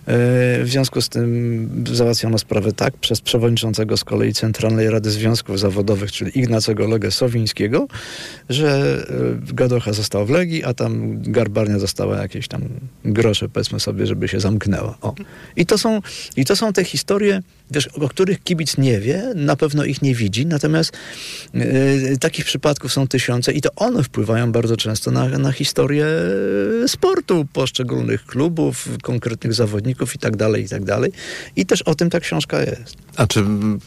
W związku z tym załatwiono sprawę tak przez przewodniczącego z kolei Centralnej Rady Związków Zawodowych, czyli Ignacego Legę Sowińskiego, że Gadocha została w Legii, a tam Garbarnia dostała jakieś tam grosze, powiedzmy sobie, żeby się zamknęła. O. I to są te historie, wiesz, o których kibic nie wie, na pewno ich nie widzi, natomiast takich przypadków są tysiące i to one wpływają bardzo często na historię sportu poszczególnych klubów, konkretnych zawodników i tak dalej, i tak dalej. I też o tym ta książka jest. A czy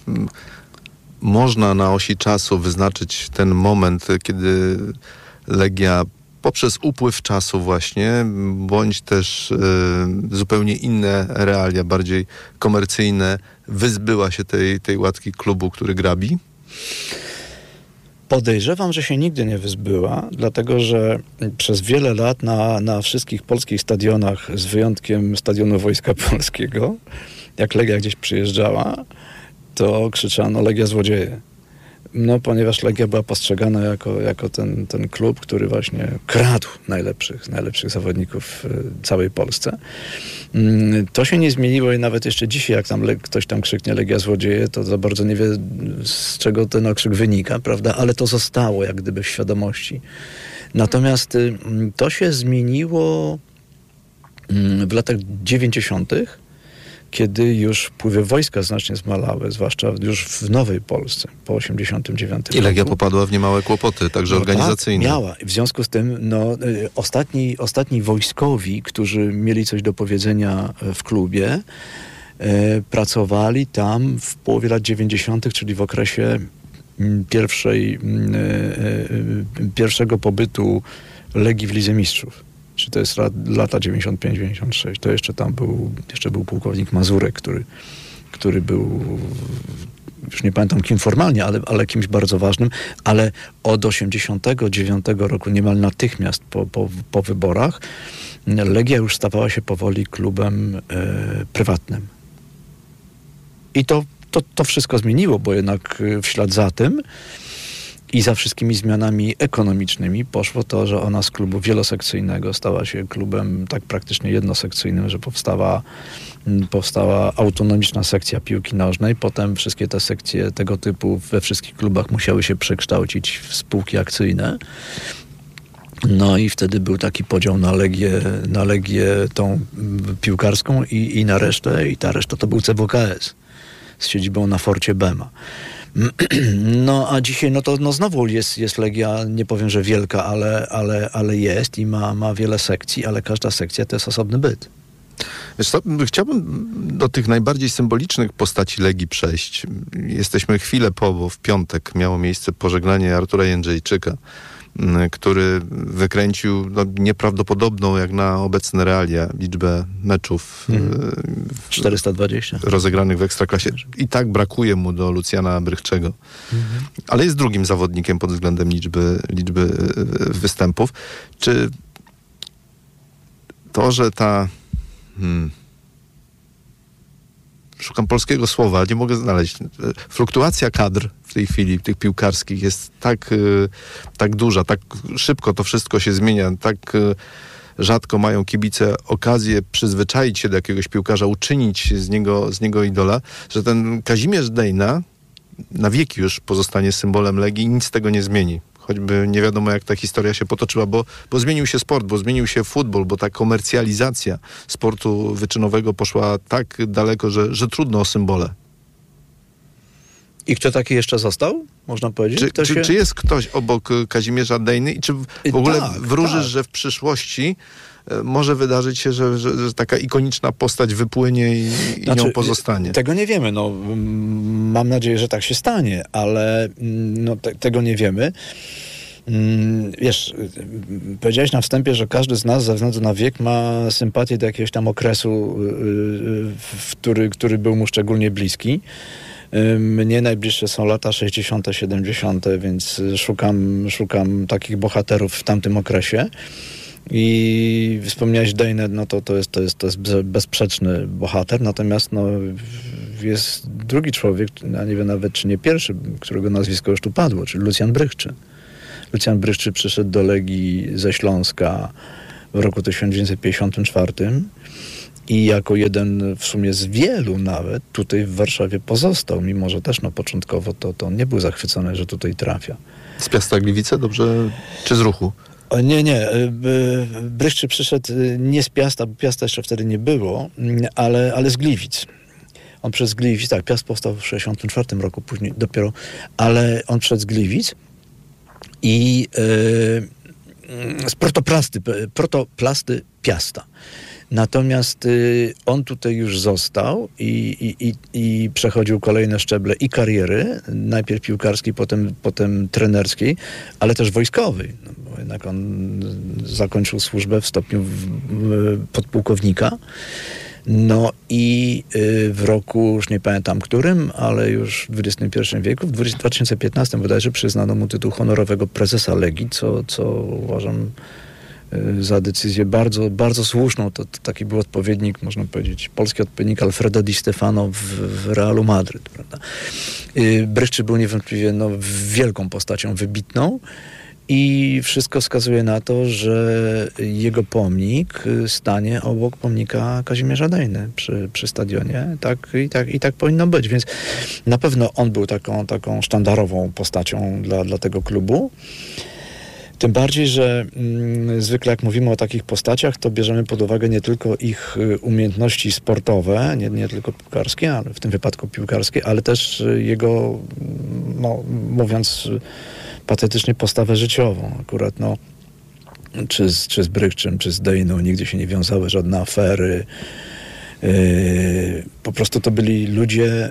można na osi czasu wyznaczyć ten moment, kiedy Legia poprzez upływ czasu właśnie, bądź też zupełnie inne realia, bardziej komercyjne, wyzbyła się tej łatki klubu, który grabi? Podejrzewam, że się nigdy nie wyzbyła, dlatego że przez wiele lat na wszystkich polskich stadionach, z wyjątkiem Stadionu Wojska Polskiego, jak Legia gdzieś przyjeżdżała, to krzyczano Legia złodzieje. No, ponieważ Legia była postrzegana jako ten klub, który właśnie kradł najlepszych zawodników w całej Polsce. To się nie zmieniło i nawet jeszcze dzisiaj, jak tam ktoś tam krzyknie Legia złodzieje, to za bardzo nie wie, z czego ten okrzyk wynika, prawda? Ale to zostało jak gdyby w świadomości. Natomiast to się zmieniło w latach 90., kiedy już wpływy wojska znacznie zmalały, zwłaszcza już w Nowej Polsce, po 89 roku. I Legia popadła w niemałe kłopoty, także organizacyjne. Tak, miała. W związku z tym ostatni wojskowi, którzy mieli coś do powiedzenia w klubie, pracowali tam w połowie lat 90., czyli w okresie pierwszego pobytu Legii w Lidze Mistrzów. Czy to jest lata 95-96. To jeszcze tam był pułkownik Mazurek, który był, już nie pamiętam kim formalnie, ale kimś bardzo ważnym, ale od 89 roku, niemal natychmiast po wyborach, Legia już stawała się powoli klubem prywatnym. I to wszystko zmieniło, bo jednak w ślad za tym i za wszystkimi zmianami ekonomicznymi poszło to, że ona z klubu wielosekcyjnego stała się klubem tak praktycznie jednosekcyjnym, że powstała autonomiczna sekcja piłki nożnej. Potem wszystkie te sekcje tego typu we wszystkich klubach musiały się przekształcić w spółki akcyjne. No i wtedy był taki podział na Legię tą piłkarską i na resztę. I ta reszta to był CWKS z siedzibą na Forcie Bema. No a dzisiaj znowu jest Legia, nie powiem, że wielka, ale jest i ma wiele sekcji, ale każda sekcja to jest osobny byt. Wiesz co, chciałbym do tych najbardziej symbolicznych postaci Legii przejść. Jesteśmy chwilę bo w piątek miało miejsce pożegnanie Artura Jędrzejczyka, który wykręcił nieprawdopodobną jak na obecne realia liczbę meczów 420 rozegranych w Ekstraklasie. I tak brakuje mu do Lucjana Brychczego. Ale jest drugim zawodnikiem pod względem liczby występów. Czy to, że ta szukam polskiego słowa, nie mogę znaleźć. Fluktuacja kadr w tej chwili, tych piłkarskich jest tak duża, tak szybko to wszystko się zmienia, tak rzadko mają kibice okazję przyzwyczaić się do jakiegoś piłkarza, uczynić z niego idola, że ten Kazimierz Dejna na wieki już pozostanie symbolem Legii i nic z tego nie zmieni. Choćby nie wiadomo, jak ta historia się potoczyła, bo zmienił się sport, bo zmienił się futbol, bo ta komercjalizacja sportu wyczynowego poszła tak daleko, że trudno o symbole. I kto taki jeszcze został? Można powiedzieć? Czy jest ktoś obok Kazimierza Dejny i czy w ogóle wróżysz, że w przyszłości może wydarzyć się, że taka ikoniczna postać wypłynie i nią pozostanie? Tego nie wiemy. Mam nadzieję, że tak się stanie, ale tego nie wiemy. Wiesz, powiedziałeś na wstępie, że każdy z nas ze względu na wiek ma sympatię do jakiegoś tam okresu, który był mu szczególnie bliski. Mnie najbliższe są lata 60., 70., więc szukam takich bohaterów w tamtym okresie. I wspomniałeś Dejnę, to jest bezsprzeczny bohater, natomiast jest drugi człowiek, a nie wiem nawet czy nie pierwszy, którego nazwisko już tu padło, czyli Lucjan Brychczy. Lucjan Brychczy przyszedł do Legii ze Śląska w roku 1954 i jako jeden w sumie z wielu nawet tutaj w Warszawie pozostał, mimo że też początkowo to on nie był zachwycony, że tutaj trafia. Z Piasta Gliwice, dobrze? Czy z Ruchu? Nie. Brychczy przyszedł nie z Piasta, bo Piasta jeszcze wtedy nie było, ale z Gliwic. On przez Gliwic, tak, Piast powstał w 1964 roku, później dopiero, ale on przyszedł z Gliwic i z protoplasty Piasta. Natomiast on tutaj już został i przechodził kolejne szczeble i kariery, najpierw piłkarskiej, potem trenerskiej, ale też wojskowej. No, bo jednak on zakończył służbę w stopniu podpułkownika. No i w roku, już nie pamiętam którym, ale już w XXI wieku, w 2015 bodajże przyznano mu tytuł honorowego prezesa Legii, co uważam za decyzję bardzo, bardzo słuszną. To taki był odpowiednik, można powiedzieć, polski odpowiednik Alfredo Di Stefano w Realu Madryt, prawda? Brychczy był niewątpliwie wielką postacią, wybitną i wszystko wskazuje na to, że jego pomnik stanie obok pomnika Kazimierza Dejny przy stadionie. I tak powinno być, więc na pewno on był taką sztandarową postacią dla tego klubu. Tym bardziej, że zwykle jak mówimy o takich postaciach, to bierzemy pod uwagę nie tylko ich umiejętności sportowe, nie tylko piłkarskie, ale w tym wypadku piłkarskie, ale też jego, mówiąc patetycznie, postawę życiową. Akurat czy z Brychczym, czy z Dejną nigdy się nie wiązały żadne afery. Po prostu to byli ludzie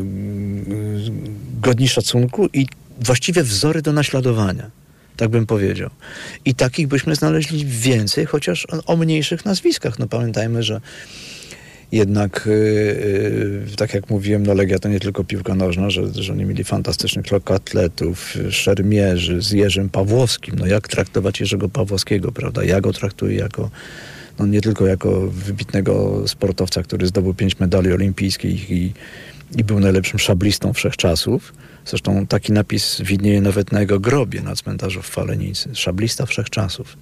godni szacunku i właściwie wzory do naśladowania. Tak bym powiedział. I takich byśmy znaleźli więcej, chociaż o mniejszych nazwiskach. Pamiętajmy, że jednak, tak jak mówiłem, Legia to nie tylko piłka nożna, że oni mieli fantastycznych lekkoatletów, szermierzy z Jerzym Pawłowskim. Jak traktować Jerzego Pawłowskiego, prawda? Ja go traktuję jako, nie tylko jako wybitnego sportowca, który zdobył 5 medali olimpijskich i był najlepszym szablistą wszechczasów. Zresztą taki napis widnieje nawet na jego grobie na cmentarzu w Falenicy. Szablista wszechczasów.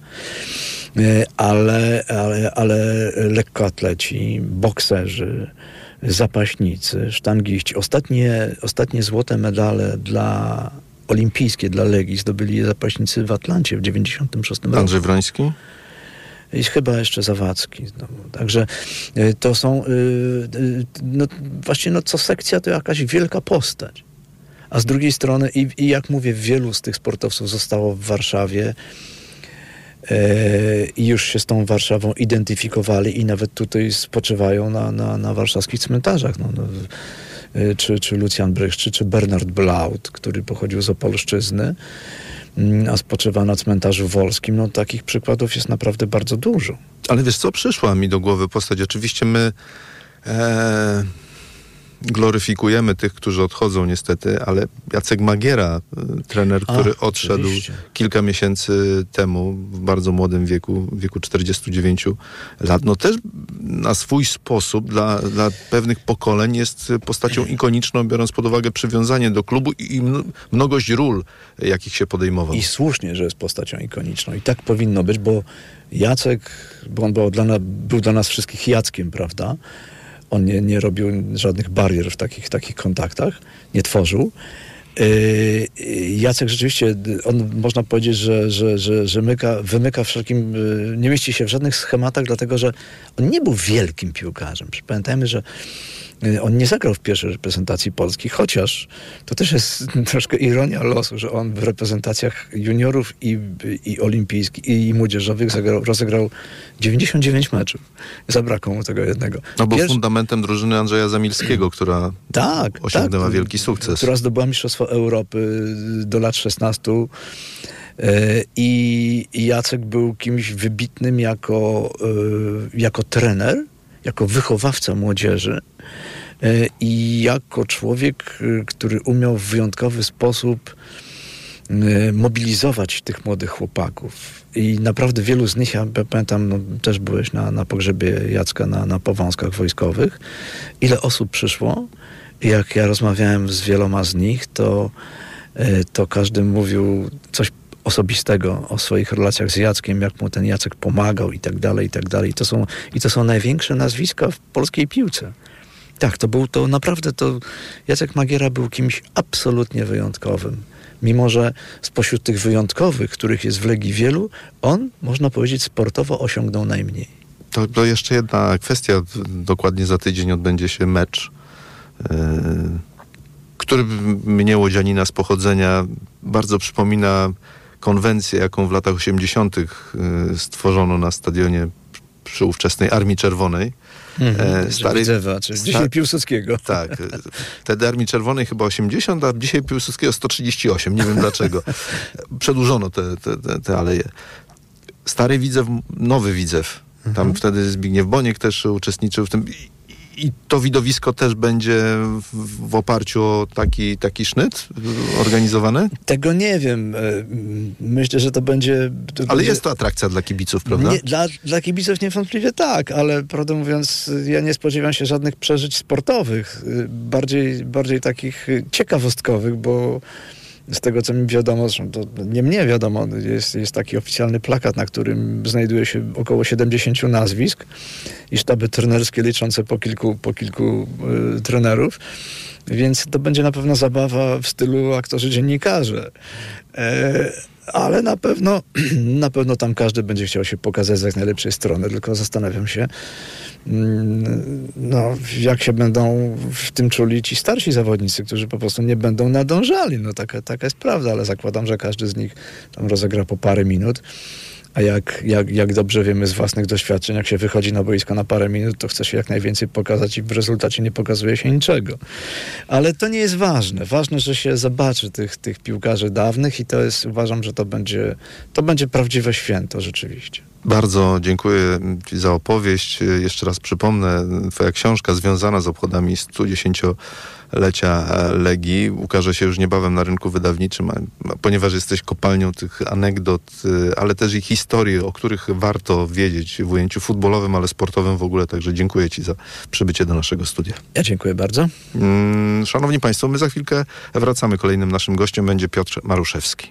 Ale lekkoatleci, bokserzy, zapaśnicy, sztangiści. Ostatnie złote medale olimpijskie dla Legii zdobyli zapaśnicy w Atlancie w 1996 roku. Andrzej Wroński? I chyba jeszcze Zawadzki. Także to są właśnie co sekcja to jakaś wielka postać. A z drugiej strony i jak mówię, wielu z tych sportowców zostało w Warszawie i już się z tą Warszawą identyfikowali i nawet tutaj spoczywają na warszawskich cmentarzach. Czy Lucjan Brychczy, czy Bernard Blaut, który pochodził z Opolszczyzny, a spoczywa na cmentarzu wolskim. Takich przykładów jest naprawdę bardzo dużo. Ale wiesz co, przyszła mi do głowy postać. Oczywiście my gloryfikujemy tych, którzy odchodzą niestety, ale Jacek Magiera, trener, który odszedł kilka miesięcy temu, w bardzo młodym wieku 49 lat, też na swój sposób dla pewnych pokoleń jest postacią ikoniczną, biorąc pod uwagę przywiązanie do klubu i mnogość ról, jakich się podejmował. I słusznie, że jest postacią ikoniczną. I tak powinno być, bo Jacek, on był dla nas wszystkich Jackiem, prawda? On nie robił żadnych barier w takich kontaktach, nie tworzył. Jacek rzeczywiście, on można powiedzieć, że wymyka wszelkim, nie mieści się w żadnych schematach, dlatego że on nie był wielkim piłkarzem. Pamiętajmy, że on nie zagrał w pierwszej reprezentacji Polski, chociaż to też jest troszkę ironia losu, że on w reprezentacjach juniorów i olimpijskich, i młodzieżowych rozegrał 99 meczów. Zabrakło mu tego jednego. Był fundamentem drużyny Andrzeja Zamilskiego, która osiągnęła wielki sukces. Która zdobyła Mistrzostwo Europy do lat 16. I Jacek był kimś wybitnym jako trener, jako wychowawca młodzieży i jako człowiek, który umiał w wyjątkowy sposób mobilizować tych młodych chłopaków. I naprawdę wielu z nich, ja pamiętam, też byłeś na pogrzebie Jacka na Powązkach wojskowych. Ile osób przyszło? I jak ja rozmawiałem z wieloma z nich, to każdy mówił coś osobistego o swoich relacjach z Jackiem, jak mu ten Jacek pomagał i tak dalej, i tak dalej. I to są największe nazwiska w polskiej piłce. Tak, to naprawdę Jacek Magiera był kimś absolutnie wyjątkowym. Mimo że spośród tych wyjątkowych, których jest w Legii wielu, on, można powiedzieć, sportowo osiągnął najmniej. To jeszcze jedna kwestia. Dokładnie za tydzień odbędzie się mecz, który mnie, łodzianina z pochodzenia, bardzo przypomina konwencję, jaką w latach 80. Stworzono na stadionie przy ówczesnej Armii Czerwonej. Widzewa, czyli dzisiaj Piłsudskiego. Tak. Wtedy Armii Czerwonej chyba 80, a dzisiaj Piłsudskiego 138. Nie wiem dlaczego. Przedłużono te aleje. Stary Widzew, nowy Widzew. Tam wtedy Zbigniew Boniek też uczestniczył w tym. I to widowisko też będzie w oparciu o taki sznyt organizowany? Tego nie wiem. Myślę, że to będzie... Ale jest to atrakcja dla kibiców, prawda? Nie, dla kibiców niewątpliwie tak, ale prawdę mówiąc, ja nie spodziewam się żadnych przeżyć sportowych. Bardziej takich ciekawostkowych, bo z tego, co mi wiadomo, zresztą to nie mnie wiadomo, jest taki oficjalny plakat, na którym znajduje się około 70 nazwisk i sztaby trenerskie liczące po kilku trenerów, więc to będzie na pewno zabawa w stylu aktorzy dziennikarze. Ale na pewno tam każdy będzie chciał się pokazać z jak najlepszej strony, tylko zastanawiam się, jak się będą w tym czuli ci starsi zawodnicy, którzy po prostu nie będą nadążali. Taka jest prawda, ale zakładam, że każdy z nich tam rozegra po parę minut. A jak dobrze wiemy z własnych doświadczeń, jak się wychodzi na boisko na parę minut, to chce się jak najwięcej pokazać i w rezultacie nie pokazuje się niczego. Ale to nie jest ważne. Ważne, że się zobaczy tych piłkarzy dawnych i uważam, że to będzie prawdziwe święto rzeczywiście. Bardzo dziękuję Ci za opowieść. Jeszcze raz przypomnę, Twoja książka związana z obchodami 110-lecia Legii ukaże się już niebawem na rynku wydawniczym, ponieważ jesteś kopalnią tych anegdot, ale też i historii, o których warto wiedzieć w ujęciu futbolowym, ale sportowym w ogóle. Także dziękuję Ci za przybycie do naszego studia. Ja dziękuję bardzo. Szanowni Państwo, my za chwilkę wracamy. Kolejnym naszym gościem będzie Piotr Maruszewski.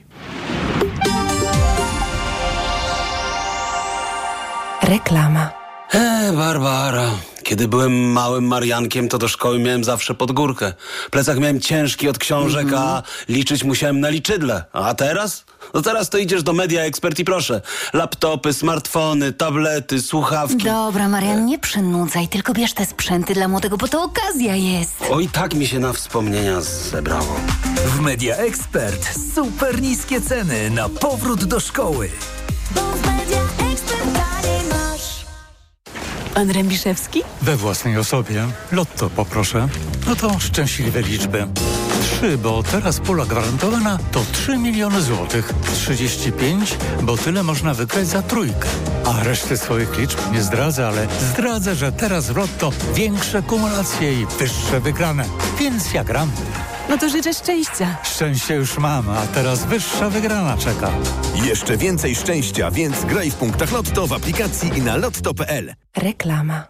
Reklama. Barbara. Kiedy byłem małym Mariankiem, to do szkoły miałem zawsze pod górkę. Plecak miałem ciężki od książek, a liczyć musiałem na liczydle. A teraz? No teraz to idziesz do Media Expert i proszę. Laptopy, smartfony, tablety, słuchawki. Dobra, Marian, nie przynudzaj, tylko bierz te sprzęty dla młodego, bo to okazja jest. Oj, tak mi się na wspomnienia zebrało. W Media Expert super niskie ceny na powrót do szkoły. Pan Rębiszewski? We własnej osobie. Lotto poproszę. No to szczęśliwe liczby. 3, bo teraz pula gwarantowana to 3 miliony złotych. 35, bo tyle można wygrać za trójkę. A reszty swoich liczb nie zdradzę, ale zdradzę, że teraz w Lotto większe kumulacje i wyższe wygrane. Więc ja gram. No to życzę szczęścia. Szczęście już mam, a teraz wyższa wygrana czeka. Jeszcze więcej szczęścia, więc graj w punktach Lotto w aplikacji i na lotto.pl. Reklama.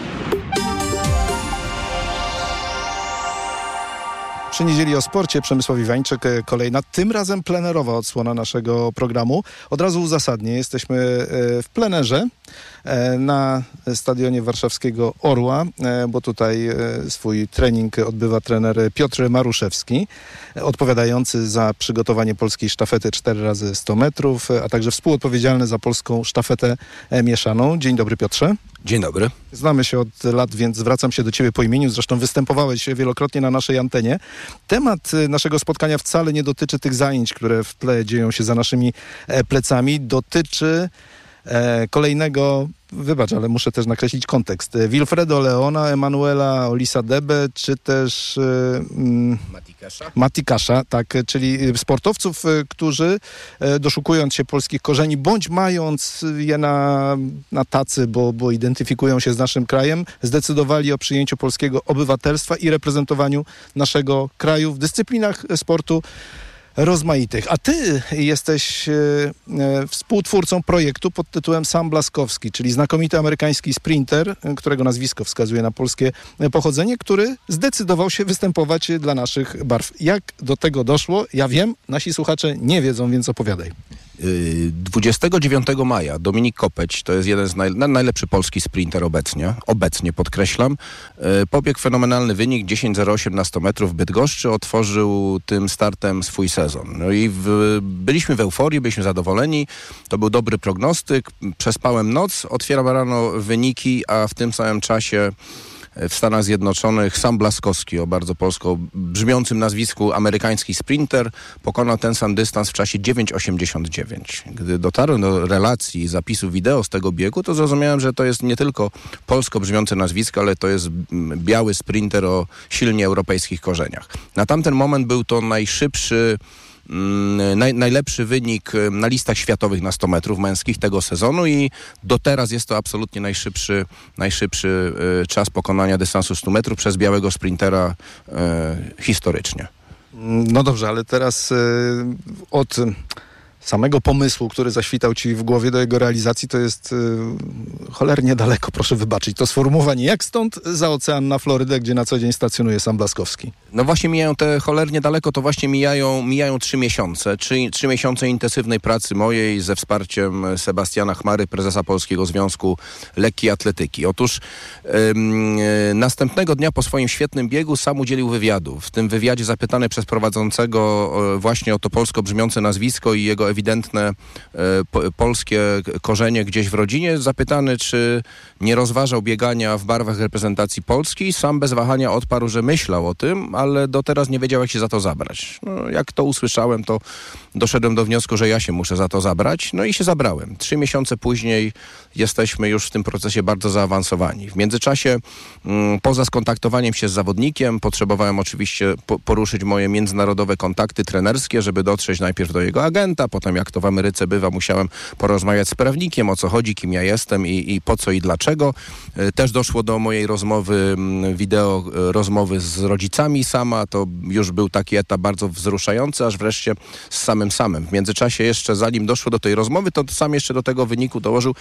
Przy niedzieli o sporcie Przemysław Iwańczyk, kolejna, tym razem plenerowa odsłona naszego programu. Od razu uzasadnię, jesteśmy w plenerze na stadionie warszawskiego Orła, bo tutaj swój trening odbywa trener Piotr Maruszewski, odpowiadający za przygotowanie polskiej sztafety 4x100 metrów, a także współodpowiedzialny za polską sztafetę mieszaną. Dzień dobry, Piotrze. Dzień dobry. Znamy się od lat, więc zwracam się do Ciebie po imieniu. Zresztą występowałeś wielokrotnie na naszej antenie. Temat naszego spotkania wcale nie dotyczy tych zajęć, które w tle dzieją się za naszymi plecami. Dotyczy kolejnego, wybacz, ale muszę też nakreślić kontekst. Wilfredo Leona, Emanuela Olisadebe, czy też Mati Kasza, tak, czyli sportowców, którzy doszukując się polskich korzeni, bądź mając je na tacy, bo identyfikują się z naszym krajem, zdecydowali o przyjęciu polskiego obywatelstwa i reprezentowaniu naszego kraju w dyscyplinach sportu rozmaitych. A ty jesteś współtwórcą projektu pod tytułem Sam Blaskowski, czyli znakomity amerykański sprinter, którego nazwisko wskazuje na polskie pochodzenie, który zdecydował się występować dla naszych barw. Jak do tego doszło? Ja wiem, nasi słuchacze nie wiedzą, więc opowiadaj. 29 maja Dominik Kopeć, to jest jeden z najlepszy polski sprinter obecnie podkreślam, pobiegł fenomenalny wynik 10:08 na 100 metrów w Bydgoszczy, otworzył tym startem swój sezon. No i byliśmy w euforii, byliśmy zadowoleni, to był dobry prognostyk, przespałem noc, otwieram rano wyniki, a w tym samym czasie w Stanach Zjednoczonych Sam Blaskowski, o bardzo polsko brzmiącym nazwisku, amerykański sprinter, pokonał ten sam dystans w czasie 9:89. Gdy dotarłem do relacji i zapisów wideo z tego biegu, to zrozumiałem, że to jest nie tylko polsko brzmiące nazwisko, ale to jest biały sprinter o silnie europejskich korzeniach. Na tamten moment był to najlepszy wynik na listach światowych na 100 metrów męskich tego sezonu i do teraz jest to absolutnie najszybszy czas pokonania dystansu 100 metrów przez białego sprintera historycznie. No dobrze, ale teraz od samego pomysłu, który zaświtał ci w głowie, do jego realizacji, to jest cholernie daleko, proszę wybaczyć to sformułowanie. Jak stąd za ocean na Florydę, gdzie na co dzień stacjonuje Sam Blaskowski? No właśnie mijają te cholernie daleko, to właśnie mijają 3 miesiące. 3 miesiące intensywnej pracy mojej ze wsparciem Sebastiana Chmary, prezesa Polskiego Związku Lekkiej Atletyki. Otóż następnego dnia po swoim świetnym biegu Sam udzielił wywiadu. W tym wywiadzie zapytany przez prowadzącego właśnie o to polsko brzmiące nazwisko i jego ewidentne polskie korzenie gdzieś w rodzinie, zapytany, czy nie rozważał biegania w barwach reprezentacji Polski, Sam bez wahania odparł, że myślał o tym, ale do teraz nie wiedział, jak się za to zabrać. No, jak to usłyszałem, to doszedłem do wniosku, że ja się muszę za to zabrać, no i się zabrałem. 3 miesiące później jesteśmy już w tym procesie bardzo zaawansowani. W międzyczasie, poza skontaktowaniem się z zawodnikiem, potrzebowałem oczywiście poruszyć moje międzynarodowe kontakty trenerskie, żeby dotrzeć najpierw do jego agenta, potem jak to w Ameryce bywa, musiałem porozmawiać z prawnikiem, o co chodzi, kim ja jestem i po co i dlaczego. Też doszło do mojej rozmowy, wideo rozmowy z rodzicami Sama. To już był taki etap bardzo wzruszający, aż wreszcie z Samem. W międzyczasie jeszcze, zanim doszło do tej rozmowy, to Sam jeszcze do tego wyniku dołożył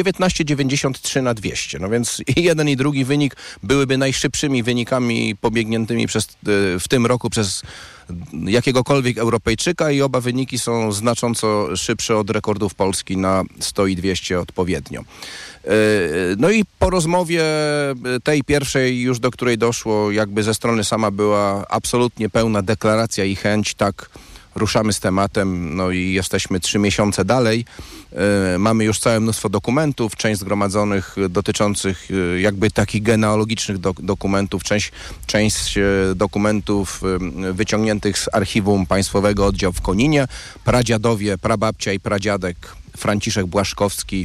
19,93 na 200. No więc i jeden i drugi wynik byłyby najszybszymi wynikami pobiegniętymi w tym roku przez jakiegokolwiek Europejczyka i oba wyniki są znacząco szybsze od rekordów Polski na 100 i 200 odpowiednio. No i po rozmowie tej pierwszej już, do której doszło, jakby ze strony Sama była absolutnie pełna deklaracja i chęć, tak, ruszamy z tematem, no i jesteśmy 3 miesiące dalej. Mamy już całe mnóstwo dokumentów, część zgromadzonych dotyczących jakby takich genealogicznych dokumentów, część dokumentów wyciągniętych z archiwum państwowego oddział w Koninie. Pradziadowie, prababcia i pradziadek Franciszek Błaszkowski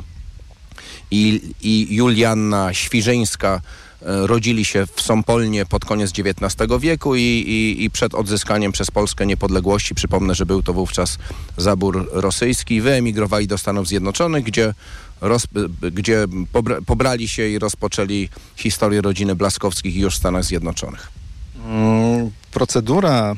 i Julianna Świżyńska rodzili się w Sompolnie pod koniec XIX wieku i przed odzyskaniem przez Polskę niepodległości, przypomnę, że był to wówczas zabór rosyjski, wyemigrowali do Stanów Zjednoczonych, gdzie pobrali się i rozpoczęli historię rodziny Blaskowskich już w Stanach Zjednoczonych. Procedura...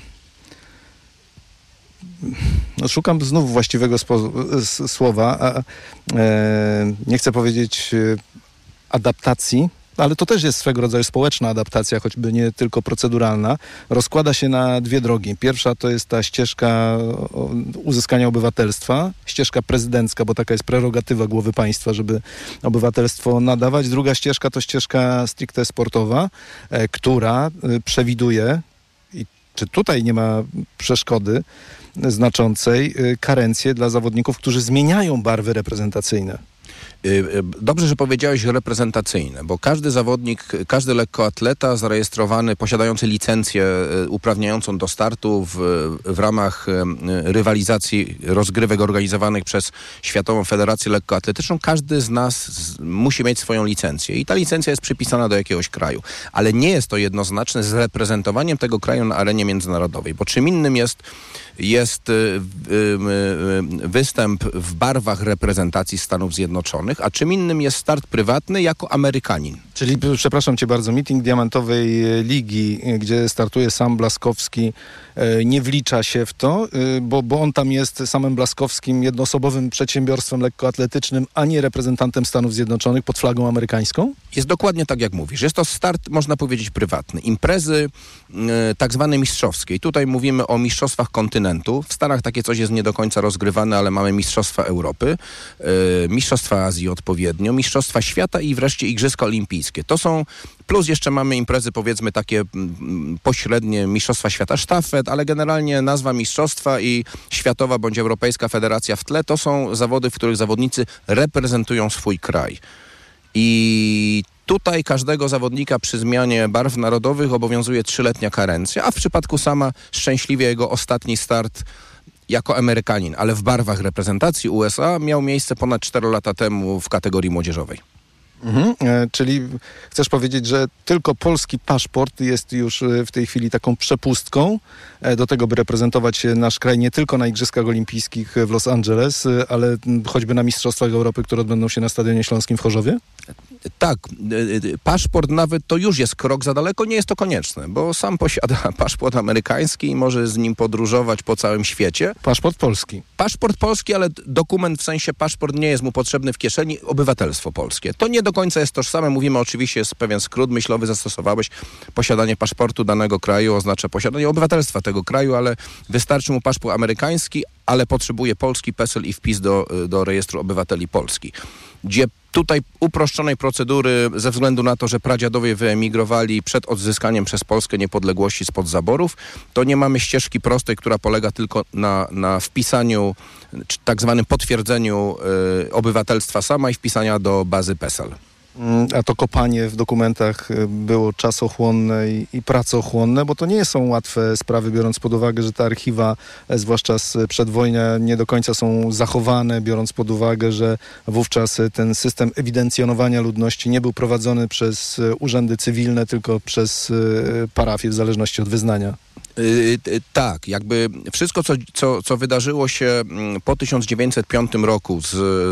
No, szukam znów właściwego słowa. Nie chcę powiedzieć adaptacji, ale to też jest swego rodzaju społeczna adaptacja, choćby nie tylko proceduralna. Rozkłada się na 2 drogi. Pierwsza to jest ta ścieżka uzyskania obywatelstwa, ścieżka prezydencka, bo taka jest prerogatywa głowy państwa, żeby obywatelstwo nadawać. Druga ścieżka to ścieżka stricte sportowa, która przewiduje, i czy tutaj nie ma przeszkody znaczącej, karencję dla zawodników, którzy zmieniają barwy reprezentacyjne. Dobrze, że powiedziałeś reprezentacyjne, bo każdy zawodnik, każdy lekkoatleta zarejestrowany, posiadający licencję uprawniającą do startu w ramach rywalizacji rozgrywek organizowanych przez Światową Federację Lekkoatletyczną, każdy z nas musi mieć swoją licencję i ta licencja jest przypisana do jakiegoś kraju, ale nie jest to jednoznaczne z reprezentowaniem tego kraju na arenie międzynarodowej, bo czym innym jest występ w barwach reprezentacji Stanów Zjednoczonych, Zjednoczonych, a czym innym jest start prywatny jako Amerykanin. Czyli, przepraszam cię bardzo, meeting Diamentowej Ligi, gdzie startuje Sam Blaskowski, nie wlicza się w to, bo on tam jest Samem Blaskowskim jednoosobowym przedsiębiorstwem lekkoatletycznym, a nie reprezentantem Stanów Zjednoczonych pod flagą amerykańską? Jest dokładnie tak, jak mówisz. Jest to start, można powiedzieć, prywatny. Imprezy tak zwane mistrzowskie. I tutaj mówimy o mistrzostwach kontynentu. W Stanach takie coś jest nie do końca rozgrywane, ale mamy mistrzostwa Europy, mistrzostwa Azji odpowiednio, mistrzostwa świata i wreszcie Igrzyska Olimpijskie. To są, plus jeszcze mamy imprezy, powiedzmy, takie pośrednie mistrzostwa świata sztafet, ale generalnie nazwa mistrzostwa i światowa bądź europejska federacja w tle to są zawody, w których zawodnicy reprezentują swój kraj. I tutaj każdego zawodnika przy zmianie barw narodowych obowiązuje 3-letnia karencja, a w przypadku Sama szczęśliwie jego ostatni start jako Amerykanin, ale w barwach reprezentacji USA miał miejsce ponad 4 lata temu w kategorii młodzieżowej. Czyli chcesz powiedzieć, że tylko polski paszport jest już w tej chwili taką przepustką do tego, by reprezentować nasz kraj nie tylko na Igrzyskach Olimpijskich w Los Angeles, ale choćby na Mistrzostwach Europy, które odbędą się na Stadionie Śląskim w Chorzowie? Tak, paszport nawet to już jest krok za daleko, nie jest to konieczne, bo Sam posiada paszport amerykański i może z nim podróżować po całym świecie. Paszport polski. Paszport polski, ale dokument w sensie paszport nie jest mu potrzebny w kieszeni, obywatelstwo polskie. To nie do końca jest tożsame, mówimy oczywiście, jest pewien skrót myślowy, zastosowałeś, posiadanie paszportu danego kraju oznacza posiadanie obywatelstwa tego kraju, ale wystarczy mu paszport amerykański, ale potrzebuje polski PESEL i wpis do rejestru obywateli Polski. Gdzie tutaj uproszczonej procedury ze względu na to, że pradziadowie wyemigrowali przed odzyskaniem przez Polskę niepodległości spod zaborów, to nie mamy ścieżki prostej, która polega tylko na wpisaniu, czy tak zwanym potwierdzeniu obywatelstwa Sama i wpisania do bazy PESEL. A to kopanie w dokumentach było czasochłonne i pracochłonne, bo to nie są łatwe sprawy, biorąc pod uwagę, że te archiwa, zwłaszcza z przedwojnia, nie do końca są zachowane, biorąc pod uwagę, że wówczas ten system ewidencjonowania ludności nie był prowadzony przez urzędy cywilne, tylko przez parafie, w zależności od wyznania. Tak, jakby wszystko, co wydarzyło się po 1905 roku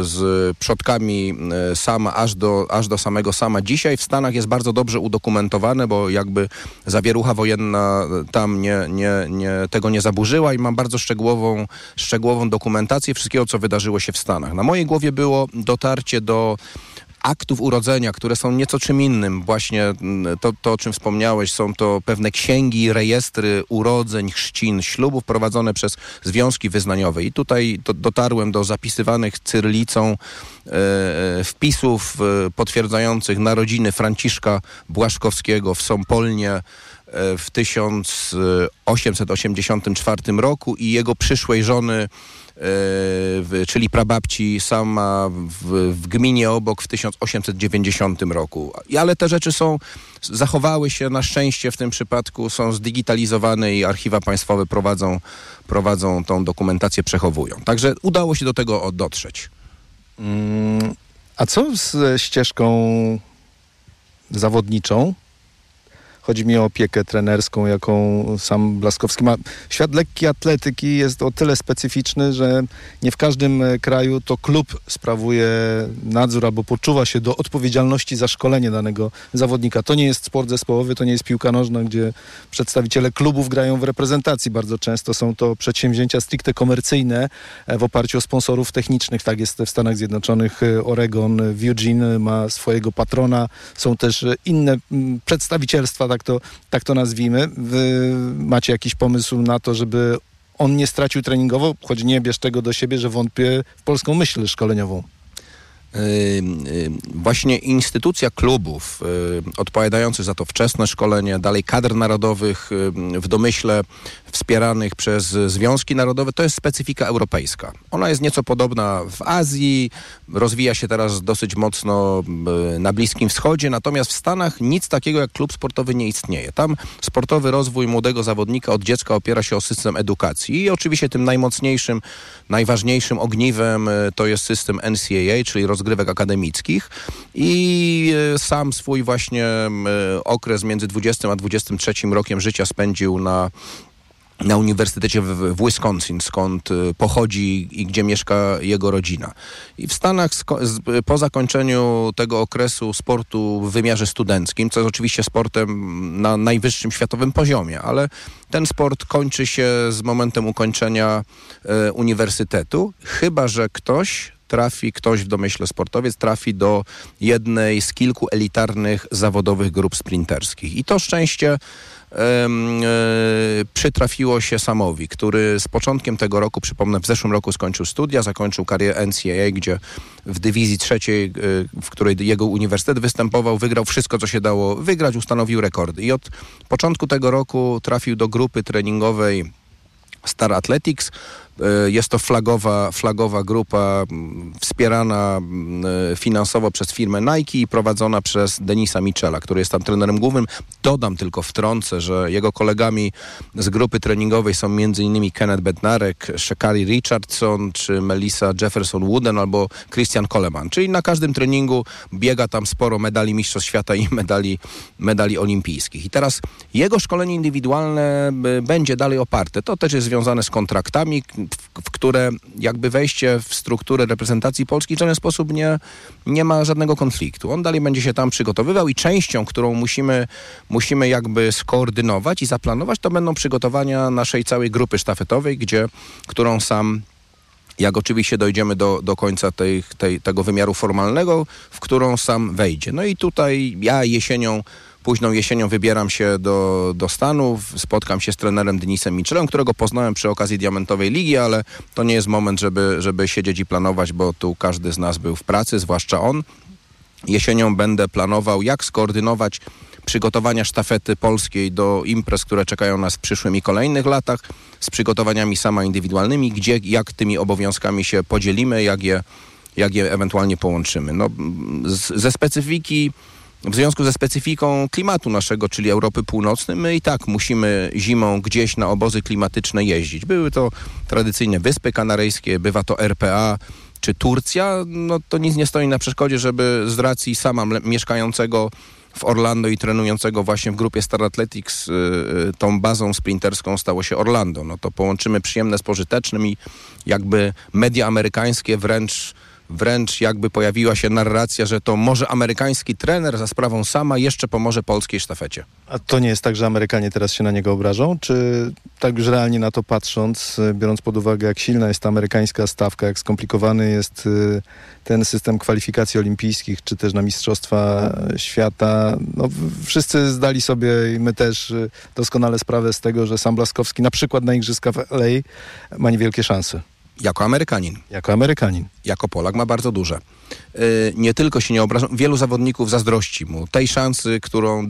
z przodkami Sama aż do samego Sama dzisiaj w Stanach jest bardzo dobrze udokumentowane, bo jakby zawierucha wojenna tam tego nie zaburzyła i mam bardzo szczegółową dokumentację wszystkiego, co wydarzyło się w Stanach. Na mojej głowie było dotarcie do aktów urodzenia, które są nieco czym innym. Właśnie to, o czym wspomniałeś, są to pewne księgi, rejestry urodzeń, chrzcin, ślubów prowadzone przez związki wyznaniowe. I tutaj dotarłem do zapisywanych cyrylicą wpisów potwierdzających narodziny Franciszka Błaszkowskiego w Sompolnie w 1884 roku i jego przyszłej żony, czyli prababci Sama w gminie obok w 1890 roku. Ale te rzeczy zachowały się na szczęście w tym przypadku, są zdigitalizowane i archiwa państwowe prowadzą tą dokumentację, przechowują. Także udało się do tego dotrzeć. A co z ścieżką zawodniczą? Chodzi mi o opiekę trenerską, jaką Sam Blaskowski ma. Świat lekkiej atletyki jest o tyle specyficzny, że nie w każdym kraju to klub sprawuje nadzór albo poczuwa się do odpowiedzialności za szkolenie danego zawodnika. To nie jest sport zespołowy, to nie jest piłka nożna, gdzie przedstawiciele klubów grają w reprezentacji. Bardzo często są to przedsięwzięcia stricte komercyjne w oparciu o sponsorów technicznych. Tak jest w Stanach Zjednoczonych. Oregon w Eugene ma swojego patrona. Są też inne przedstawicielstwa, tak to nazwijmy. Wy macie jakiś pomysł na to, żeby on nie stracił treningowo, choć nie bierz tego do siebie, że wątpię w polską myśl szkoleniową? Właśnie instytucja klubów odpowiadających za to wczesne szkolenie, dalej kadr narodowych w domyśle wspieranych przez związki narodowe, to jest specyfika europejska. Ona jest nieco podobna w Azji, rozwija się teraz dosyć mocno na Bliskim Wschodzie, natomiast w Stanach nic takiego jak klub sportowy nie istnieje. Tam sportowy rozwój młodego zawodnika od dziecka opiera się o system edukacji i oczywiście tym najmocniejszym, najważniejszym ogniwem to jest system NCAA, czyli rozgrywek akademickich i sam swój właśnie okres między 20 a 23 rokiem życia spędził na Uniwersytecie w Wisconsin, skąd pochodzi i gdzie mieszka jego rodzina. I w Stanach po zakończeniu tego okresu sportu w wymiarze studenckim, co jest oczywiście sportem na najwyższym światowym poziomie, ale ten sport kończy się z momentem ukończenia uniwersytetu, chyba że ktoś w domyśle sportowiec trafi do jednej z kilku elitarnych zawodowych grup sprinterskich. I to szczęście przytrafiło się Samowi, który z początkiem tego roku, przypomnę, w zeszłym roku skończył studia, zakończył karierę NCAA, gdzie w dywizji trzeciej, w której jego uniwersytet występował, wygrał wszystko, co się dało wygrać, ustanowił rekordy. I od początku tego roku trafił do grupy treningowej Star Athletics. Jest to flagowa grupa wspierana finansowo przez firmę Nike i prowadzona przez Denisa Mitchella, który jest tam trenerem głównym. Dodam tylko, wtrącę, że jego kolegami z grupy treningowej są m.in. Kenneth Bednarek, Sha'Carri Richardson, czy Melissa Jefferson-Wooden albo Christian Coleman. Czyli na każdym treningu biega tam sporo medali mistrzostw świata i medali olimpijskich. I teraz jego szkolenie indywidualne będzie dalej oparte. To też jest związane z kontraktami, w które jakby wejście w strukturę reprezentacji Polski w żaden sposób nie ma żadnego konfliktu. On dalej będzie się tam przygotowywał i częścią, którą musimy jakby skoordynować i zaplanować, to będą przygotowania naszej całej grupy sztafetowej, którą sam, jak oczywiście dojdziemy do końca tego wymiaru formalnego, w którą sam wejdzie. No i tutaj ja późną jesienią wybieram się do Stanów, spotkam się z trenerem Denisem Mitchellem, którego poznałem przy okazji Diamentowej Ligi, ale to nie jest moment, żeby siedzieć i planować, bo tu każdy z nas był w pracy, zwłaszcza on. Jesienią będę planował, jak skoordynować przygotowania sztafety polskiej do imprez, które czekają nas w przyszłym i kolejnych latach, z przygotowaniami indywidualnymi, jak tymi obowiązkami się podzielimy, jak je ewentualnie połączymy. No, w związku ze specyfiką klimatu naszego, czyli Europy Północnej, my i tak musimy zimą gdzieś na obozy klimatyczne jeździć. Były to tradycyjnie Wyspy Kanaryjskie, bywa to RPA czy Turcja. No to nic nie stoi na przeszkodzie, żeby z racji sama mieszkającego w Orlando i trenującego właśnie w grupie Star Athletics tą bazą sprinterską stało się Orlando. No to połączymy przyjemne z pożytecznym i jakby media amerykańskie wręcz jakby pojawiła się narracja, że to może amerykański trener za sprawą sama jeszcze pomoże polskiej sztafecie. A to nie jest tak, że Amerykanie teraz się na niego obrażą? Czy tak już realnie na to patrząc, biorąc pod uwagę, jak silna jest ta amerykańska stawka, jak skomplikowany jest ten system kwalifikacji olimpijskich, czy też na Mistrzostwa Świata, no wszyscy zdali sobie i my też doskonale sprawę z tego, że sam Blaskowski na przykład na Igrzyska w LA ma niewielkie szanse. Jako Amerykanin. Jako Polak ma bardzo duże. Nie tylko się nie obrażam, wielu zawodników zazdrości mu tej szansy, którą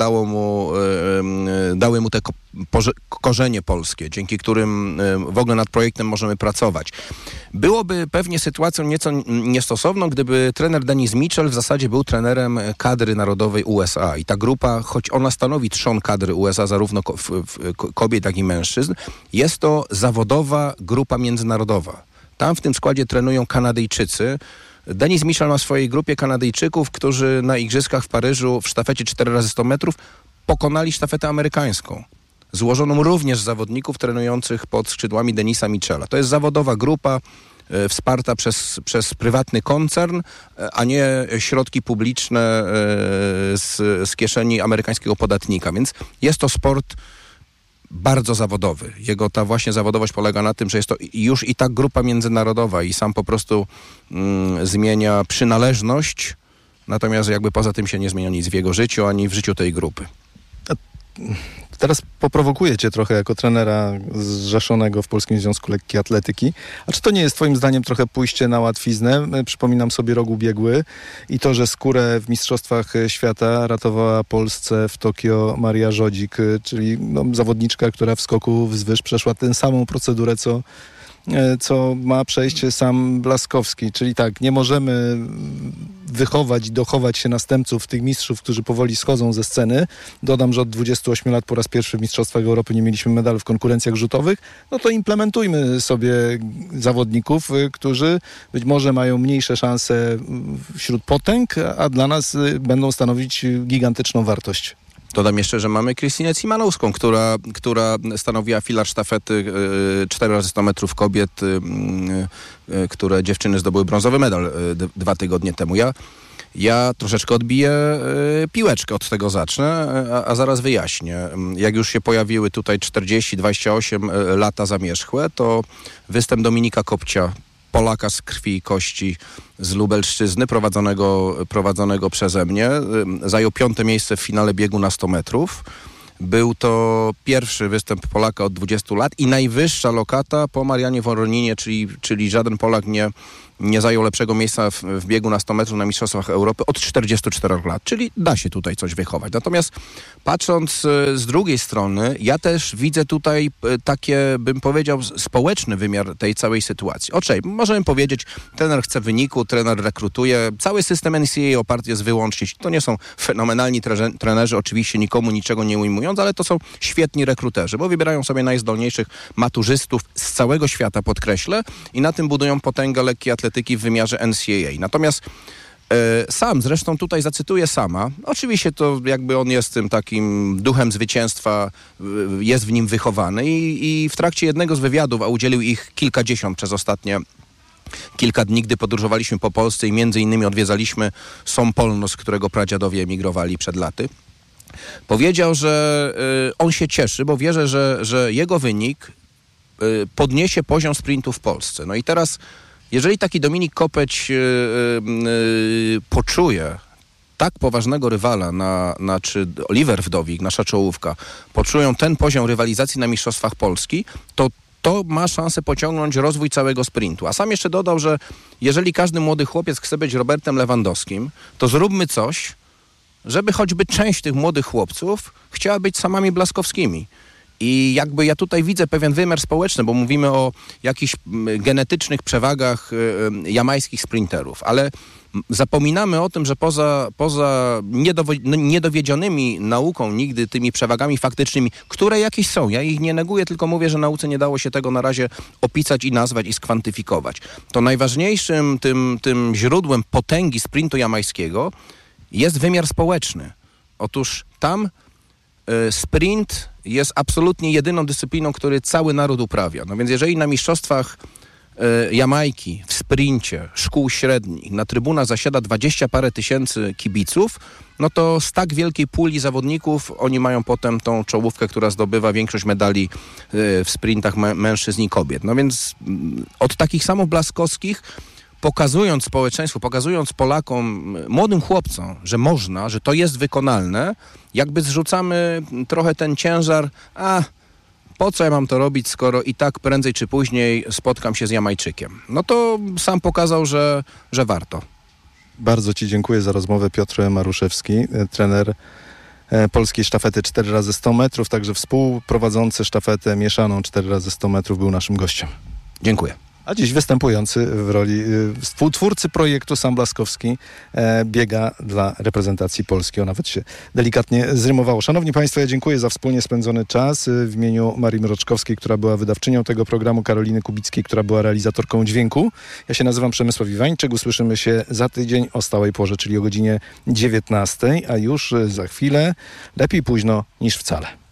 dały mu te korzenie polskie, dzięki którym w ogóle nad projektem możemy pracować. Byłoby pewnie sytuacją nieco niestosowną, gdyby trener Denis Mitchell w zasadzie był trenerem kadry narodowej USA i ta grupa, choć ona stanowi trzon kadry USA, zarówno kobiet, jak i mężczyzn, jest to zawodowa grupa międzynarodowa. Tam w tym składzie trenują Kanadyjczycy. Denis Mitchell ma w swojej grupie Kanadyjczyków, którzy na Igrzyskach w Paryżu w sztafecie 4x100 metrów pokonali sztafetę amerykańską. Złożoną również z zawodników trenujących pod skrzydłami Denisa Mitchella. To jest zawodowa grupa wsparta przez prywatny koncern, a nie środki publiczne z kieszeni amerykańskiego podatnika. Więc jest to sport bardzo zawodowy. Jego ta właśnie zawodowość polega na tym, że jest to już i tak grupa międzynarodowa i sam po prostu zmienia przynależność, natomiast jakby poza tym się nie zmienia nic w jego życiu, ani w życiu tej grupy. Teraz poprowokuję cię trochę jako trenera zrzeszonego w Polskim Związku Lekkiej Atletyki. A czy to nie jest twoim zdaniem trochę pójście na łatwiznę? Przypominam sobie rok ubiegły i to, że skórę w Mistrzostwach Świata ratowała Polsce w Tokio Maria Żodzik, czyli zawodniczka, która w skoku wzwyż przeszła tę samą procedurę, co ma przejść sam Blaskowski. Czyli tak, nie możemy wychować i dochować się następców tych mistrzów, którzy powoli schodzą ze sceny. Dodam, że od 28 lat po raz pierwszy w Mistrzostwach Europy nie mieliśmy medalu w konkurencjach rzutowych. No to implementujmy sobie zawodników, którzy być może mają mniejsze szanse wśród potęg, a dla nas będą stanowić gigantyczną wartość. Dodam jeszcze, że mamy Krystynę Cimanowską, która stanowiła filar sztafety 4x100 metrów kobiet, które dziewczyny zdobyły brązowy medal 2 tygodnie temu. Ja troszeczkę odbiję piłeczkę, od tego zacznę, a zaraz wyjaśnię. Jak już się pojawiły tutaj 40-28 lata zamierzchłe, to występ Dominika Kopcia, Polaka z krwi i kości z Lubelszczyzny, prowadzonego przeze mnie, zajął 5. miejsce w finale biegu na 100 metrów. Był to pierwszy występ Polaka od 20 lat i najwyższa lokata po Marianie Woroninie, czyli żaden Polak nie zajął lepszego miejsca w biegu na 100 metrów na Mistrzostwach Europy od 44 lat, czyli da się tutaj coś wychować. Natomiast patrząc z drugiej strony, ja też widzę tutaj takie, bym powiedział, społeczny wymiar tej całej sytuacji. Możemy powiedzieć, trener chce wyniku, trener rekrutuje, cały system NCAA oparty jest wyłącznie, to nie są fenomenalni trenerzy, oczywiście nikomu niczego nie ujmując, ale to są świetni rekruterzy, bo wybierają sobie najzdolniejszych maturzystów z całego świata, podkreślę, i na tym budują potęgę lekkiej atletyki w wymiarze NCAA. Natomiast sam, zresztą tutaj zacytuję Sama, oczywiście to jakby on jest tym takim duchem zwycięstwa, jest w nim wychowany i w trakcie jednego z wywiadów, a udzielił ich kilkadziesiąt przez ostatnie kilka dni, gdy podróżowaliśmy po Polsce i między innymi odwiedzaliśmy Sąpolno, z którego pradziadowie emigrowali przed laty, powiedział, że on się cieszy, bo wierzy, że jego wynik podniesie poziom sprintu w Polsce. No i teraz, jeżeli taki Dominik Kopeć poczuje tak poważnego rywala, czy Oliver Wdowik, nasza czołówka, poczują ten poziom rywalizacji na Mistrzostwach Polski, to ma szansę pociągnąć rozwój całego sprintu. A sam jeszcze dodał, że jeżeli każdy młody chłopiec chce być Robertem Lewandowskim, to zróbmy coś, żeby choćby część tych młodych chłopców chciała być Samami Blaskowskimi. I jakby ja tutaj widzę pewien wymiar społeczny, bo mówimy o jakichś genetycznych przewagach jamajskich sprinterów, ale zapominamy o tym, że poza niedowiedzionymi nauką nigdy tymi przewagami faktycznymi, które jakieś są, ja ich nie neguję, tylko mówię, że nauce nie dało się tego na razie opisać i nazwać i skwantyfikować. To najważniejszym tym źródłem potęgi sprintu jamajskiego jest wymiar społeczny. Otóż tam sprint jest absolutnie jedyną dyscypliną, który cały naród uprawia. No więc jeżeli na mistrzostwach Jamajki w sprincie szkół średnich na trybunach zasiada 20 parę tysięcy kibiców, no to z tak wielkiej puli zawodników oni mają potem tą czołówkę, która zdobywa większość medali w sprintach mężczyzn i kobiet. No więc od takich samych Blaskowskich, pokazując społeczeństwu, pokazując Polakom, młodym chłopcom, że można, że to jest wykonalne, jakby zrzucamy trochę ten ciężar, po co ja mam to robić, skoro i tak prędzej czy później spotkam się z Jamajczykiem. No to sam pokazał, że warto. Bardzo Ci dziękuję za rozmowę. Piotr Maruszewski, trener polskiej sztafety 4x100 metrów, także współprowadzący sztafetę mieszaną 4x100 metrów był naszym gościem. Dziękuję. A dziś występujący w roli współtwórcy projektu Sam Blaskowski biega dla reprezentacji Polski. O, nawet się delikatnie zrymowało. Szanowni Państwo, ja dziękuję za wspólnie spędzony czas. W imieniu Marii Mroczkowskiej, która była wydawczynią tego programu, Karoliny Kubickiej, która była realizatorką dźwięku. Ja się nazywam Przemysław Iwańczyk. Usłyszymy się za tydzień o stałej porze, czyli o godzinie 19, a już za chwilę lepiej późno niż wcale.